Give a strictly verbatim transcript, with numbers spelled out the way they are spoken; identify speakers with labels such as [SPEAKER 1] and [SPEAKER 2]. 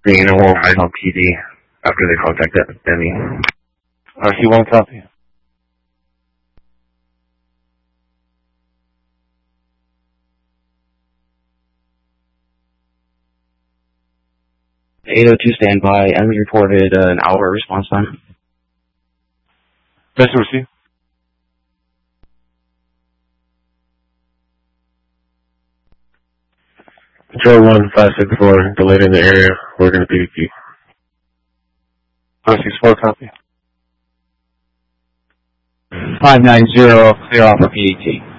[SPEAKER 1] Being a whole eyes on P D after they contacted Demi.
[SPEAKER 2] R C one copy.
[SPEAKER 3] eight oh two standby, as reported, uh, an hour response time.
[SPEAKER 2] Best receive.
[SPEAKER 1] Control one five six four, delayed in the area, we're going to P D T.
[SPEAKER 2] R C four copy.
[SPEAKER 4] five nine zero, clear off for P D T.